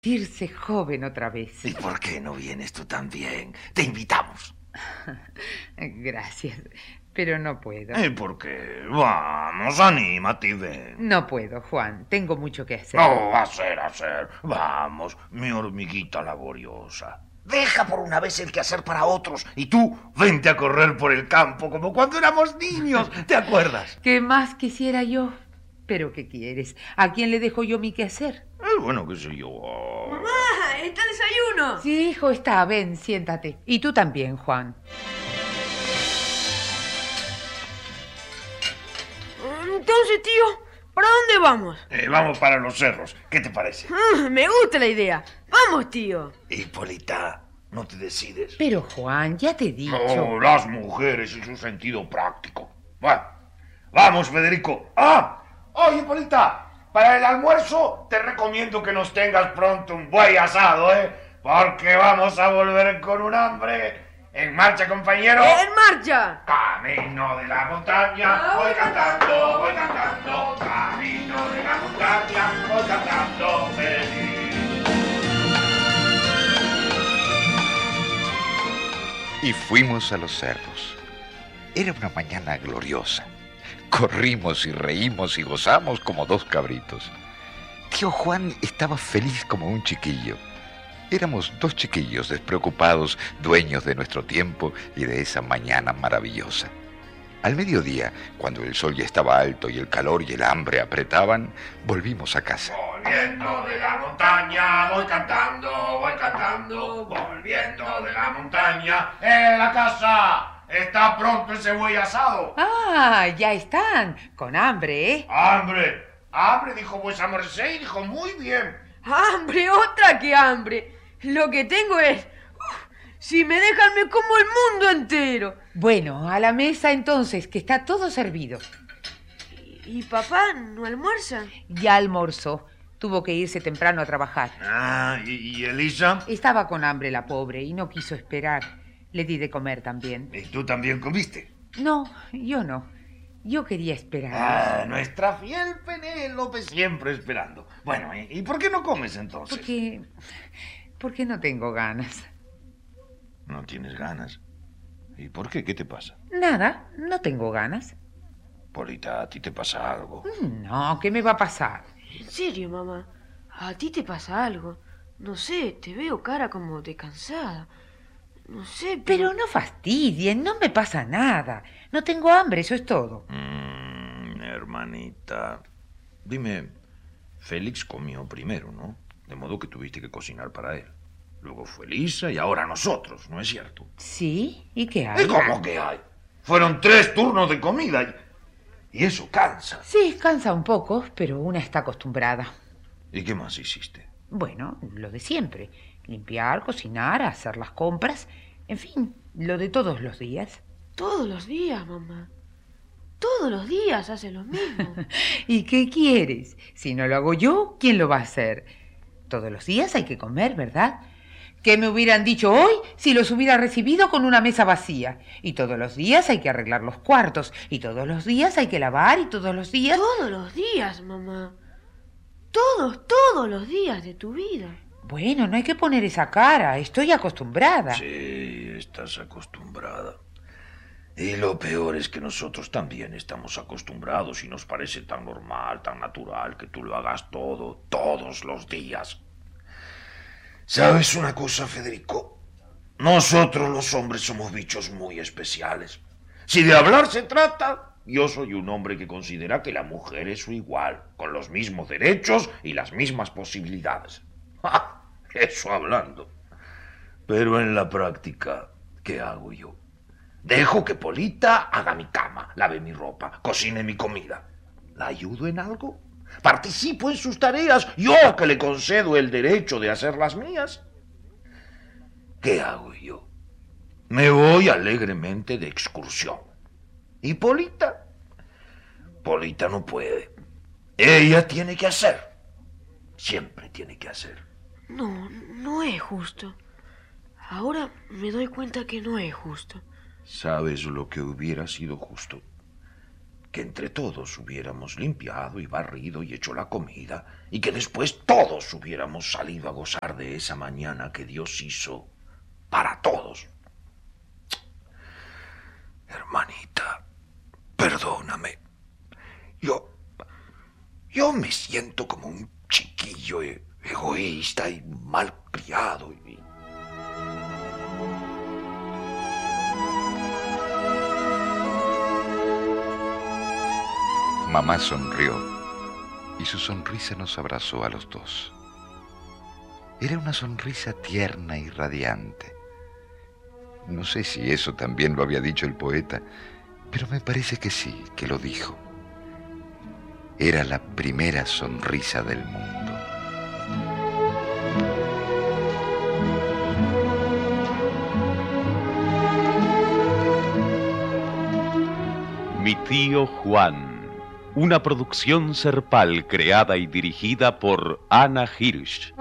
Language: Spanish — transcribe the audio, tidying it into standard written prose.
Sentirse joven otra vez. ¿Y por qué no vienes tú también? Te invitamos. Gracias, pero no puedo. ¿Y por qué? Vamos, anímate y ven. No puedo, Juan. Tengo mucho que hacer. Oh, hacer. Vamos, mi hormiguita laboriosa. Deja por una vez el quehacer para otros y tú vente a correr por el campo como cuando éramos niños. ¿Te acuerdas? ¿Qué más quisiera yo? ¿Pero qué quieres? ¿A quién le dejo yo mi quehacer? Bueno, qué sé yo. ¡Mamá! ¡Está el desayuno! Sí, hijo, está. Ven, siéntate. Y tú también, Juan. Entonces, tío, ¿para dónde vamos? Vamos para los cerros. ¿Qué te parece? Me gusta la idea. ¡Vamos, tío! Hipólita, no te decides. Pero, Juan, ya te he dicho. No, las mujeres y su sentido práctico. Bueno, vamos, Federico. ¡Ah! Oye, Hipólita, para el almuerzo te recomiendo que nos tengas pronto un buey asado, ¿eh? Porque vamos a volver con un hambre. ¡En marcha, compañero! ¡En marcha! Camino de la montaña, voy cantando, camino de la montaña, voy cantando feliz. Y fuimos a los cerros. Era una mañana gloriosa. Corrimos y reímos y gozamos como dos cabritos. Tío Juan estaba feliz como un chiquillo. Éramos dos chiquillos despreocupados, dueños de nuestro tiempo y de esa mañana maravillosa. Al mediodía, cuando el sol ya estaba alto y el calor y el hambre apretaban, volvimos a casa. Volviendo de la montaña, voy cantando, volviendo de la montaña, en la casa está pronto ese buey asado. Ah, ya están. Con hambre, ¿eh? ¡Hambre! Dijo vuesa merced y dijo muy bien. ¡Hambre! ¡Otra que hambre! Lo que tengo es... si me dejan me como el mundo entero. Bueno, a la mesa entonces, que está todo servido. ¿Y papá no almuerza? Ya almorzó. Tuvo que irse temprano a trabajar. Ah, ¿y Elisa? Estaba con hambre la pobre y no quiso esperar. Le di de comer también. ¿Y tú también comiste? No, yo no. Yo quería esperar. Ah, nuestra fiel Penélope siempre esperando. Bueno, ¿y por qué no comes entonces? Porque no tengo ganas. ¿No tienes ganas? ¿Y por qué? ¿Qué te pasa? Nada, no tengo ganas. Polita, ¿a ti te pasa algo? No, ¿qué me va a pasar? ¿En serio, mamá? ¿A ti te pasa algo? No sé, te veo cara como de cansada. No sé, Pero no fastidien, no me pasa nada. No tengo hambre, eso es todo. Hermanita, dime, Félix comió primero, ¿no? De modo que tuviste que cocinar para él. Luego fue Elisa y ahora nosotros, ¿no es cierto? ¿Sí? ¿Y qué hay? ¿Y cómo que hay? Fueron 3 turnos de comida y eso cansa. Sí, cansa un poco, pero una está acostumbrada. ¿Y qué más hiciste? Bueno, lo de siempre. Limpiar, cocinar, hacer las compras. En fin, lo de todos los días. todos los días, mamá. Todos los días hace lo mismo. ¿Y qué quieres? Si no lo hago yo, ¿quién lo va a hacer? Todos los días hay que comer, ¿verdad? ¿Qué me hubieran dicho hoy si los hubiera recibido con una mesa vacía? Y todos los días hay que arreglar los cuartos. Y todos los días hay que lavar. Y todos los días... Todos los días, mamá. Todos los días de tu vida. Bueno, no hay que poner esa cara. Estoy acostumbrada. Sí, estás acostumbrada. Y lo peor es que nosotros también estamos acostumbrados y nos parece tan normal, tan natural que tú lo hagas todo, todos los días. ¿Sabes una cosa, Federico? Nosotros los hombres somos bichos muy especiales. Si de hablar se trata, yo soy un hombre que considera que la mujer es su igual, con los mismos derechos y las mismas posibilidades. ¡Ja! Eso hablando. Pero en la práctica, ¿qué hago yo? Dejo que Polita haga mi cama, lave mi ropa, cocine mi comida. ¿La ayudo en algo? ¿Participo en sus tareas, yo que le concedo el derecho de hacer las mías? ¿Qué hago yo? Me voy alegremente de excursión. ¿Y Polita? Polita no puede. Ella tiene que hacer. Siempre tiene que hacer. No es justo. Ahora me doy cuenta que no es justo. ¿Sabes lo que hubiera sido justo? que entre todos hubiéramos limpiado y barrido y hecho la comida, y que después todos hubiéramos salido a gozar de esa mañana que Dios hizo para todos. Hermanita, perdóname. Yo me siento como un chiquillo egoísta y malcriado. Mamá sonrió y su sonrisa nos abrazó a los dos. Era una sonrisa tierna y radiante. No sé si eso también lo había dicho el poeta, pero me parece que sí, que lo dijo. Era la primera sonrisa del mundo. Mi tío Juan. Una producción Serpal creada y dirigida por Ana Hirsch.